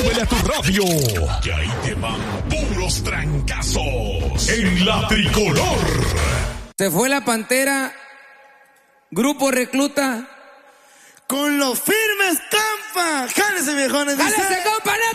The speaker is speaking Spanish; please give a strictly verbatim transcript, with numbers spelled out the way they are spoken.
súbele a tu radio, que ahí te van puros trancazos en la tricolor. Se fue la Pantera, Grupo Recluta, con los firmes Campa. Jálese, viejones. ¡Jálese, compa!